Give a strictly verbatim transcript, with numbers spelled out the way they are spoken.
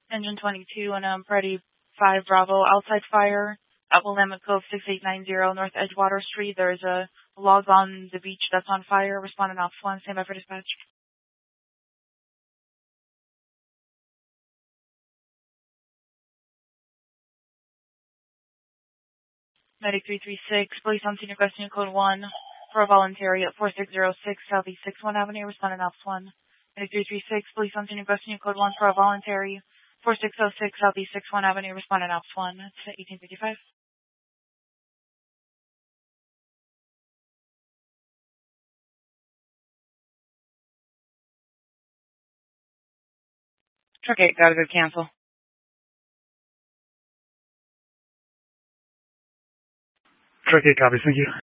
Engine twenty-two and um, Freddy five Bravo outside fire at Willamette Cove six eight nine zero North Edgewater Street. There's a log on the beach that's on fire. Responding ops one. Stand by for dispatch. Medic three three six. Police on scene requesting code one for a voluntary at four six zero six Southeast six one Avenue. Responding ops one. Medic three three six. Police on scene requesting code one for a voluntary four six zero six Southeast six one Avenue. Responding ops one. That's eighteen fifty-five. Truck eight, gotta go cancel. Truck eight copies, thank you.